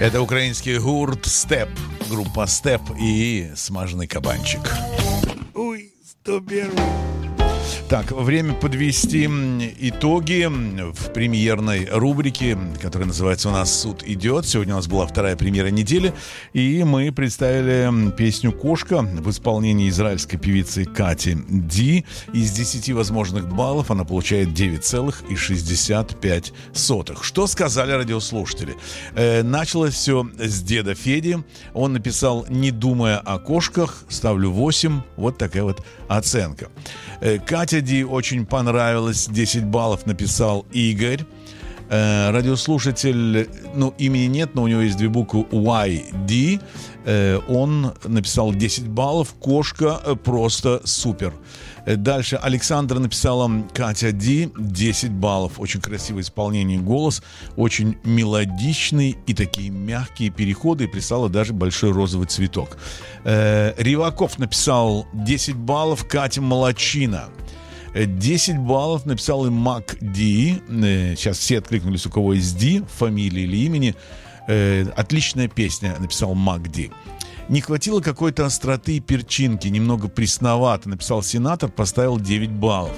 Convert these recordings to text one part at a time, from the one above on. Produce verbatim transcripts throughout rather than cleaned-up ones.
Это украинский гурт «Степ», группа «Степ» и «Смаженный кабанчик». Ой, сто первый. Так, время подвести итоги в премьерной рубрике, которая называется у нас «Суд идет». Сегодня у нас была вторая премьера недели, и мы представили песню «Кошка» в исполнении израильской певицы Кати Ди. Из десяти возможных баллов она получает девять целых шестьдесят пять сотых. Что сказали радиослушатели? Э, началось все с деда Феди. Он написал «Не думая о кошках», ставлю восемь. Вот такая вот оценка. Э, Катя Ди очень понравилось, десять баллов написал Игорь. Э, радиослушатель, ну, имени нет, но у него есть две буквы уай ди. Э, он написал десять баллов. Кошка э, просто супер. Э, дальше Александра написала Катя Ди, десять баллов. Очень красивое исполнение, голос, очень мелодичный и такие мягкие переходы. И прислала даже большой розовый цветок. Э, Риваков написал десять баллов. Катя молодчина. десять баллов написал и Мак Ди. Сейчас все откликнулись, у кого есть Ди, фамилии или имени. Отличная песня, написал Мак Ди. Не хватило какой-то остроты и перчинки, немного пресновато, написал сенатор, поставил девять баллов.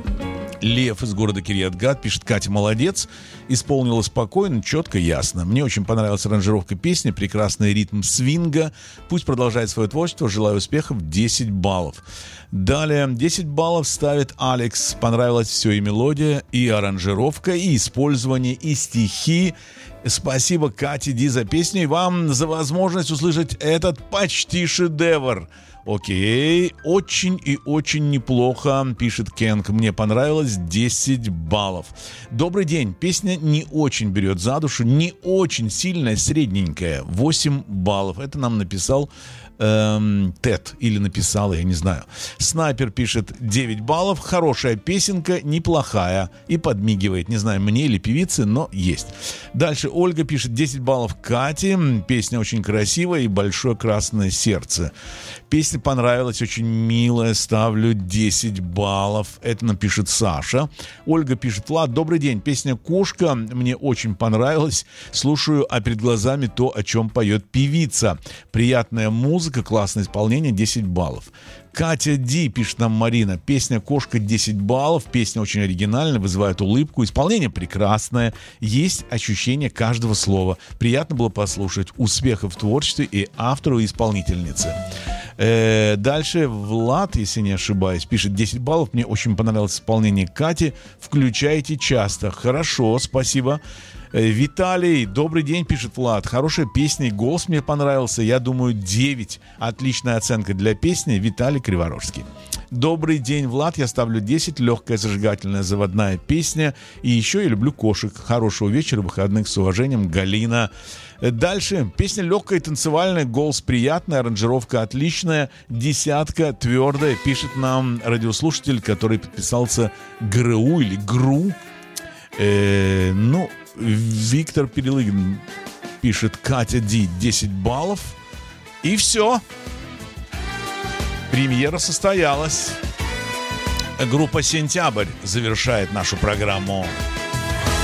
Лев из города Кирьят-Гат пишет: Катя молодец, исполнила спокойно, четко, ясно. Мне очень понравилась аранжировка песни, прекрасный ритм свинга. Пусть продолжает свое творчество, желаю успехов, десять баллов. Далее десять баллов ставит Алекс. Понравилось все, и мелодия, и аранжировка, и использование, и стихи. Спасибо Кате Ди за песню и вам за возможность услышать этот почти шедевр. Окей, очень и очень неплохо, пишет Кенг. Мне понравилось, десять баллов. Добрый день. Песня не очень берет за душу, не очень сильная, средненькая. восемь баллов. Это нам написал эм, Тед. Или написал, я не знаю. Снайпер пишет девять баллов. Хорошая песенка, неплохая. И подмигивает. Не знаю, мне или певице, но есть. Дальше Ольга пишет десять баллов Кате. Песня очень красивая и большое красное сердце. Песня понравилась, очень милая, ставлю десять баллов. Это нам пишет Саша. Ольга пишет: Влад, добрый день, песня «Кошка» мне очень понравилась. Слушаю, а перед глазами то, о чем поет певица. Приятная музыка, классное исполнение, десять баллов. Катя Ди, пишет нам Марина, песня «Кошка» десять баллов, песня очень оригинальная, вызывает улыбку, исполнение прекрасное, есть ощущение каждого слова. Приятно было послушать. Успехов в творчестве и автору, и исполнительнице. Э, дальше Влад, если не ошибаюсь, пишет десять баллов. Мне очень понравилось исполнение Кати. Включайте часто. Хорошо, спасибо. Э, Виталий, добрый день, пишет Влад. Хорошая песня и голос мне понравился. Я думаю, девять. Отличная оценка для песни. Виталий Криворожский. Добрый день, Влад. Я ставлю десять. Легкая, зажигательная, заводная песня. И еще я люблю кошек. Хорошего вечера, выходных, с уважением, Галина. Дальше. Песня легкая и танцевальная, голос приятный, аранжировка отличная, десятка твердая, пишет нам радиослушатель, который подписался ГРУ или ГРУ. Э, ну, Виктор Перелыгин пишет: Катя Ди, десять баллов. И все. Премьера состоялась. Группа «Сентябрь» завершает нашу программу.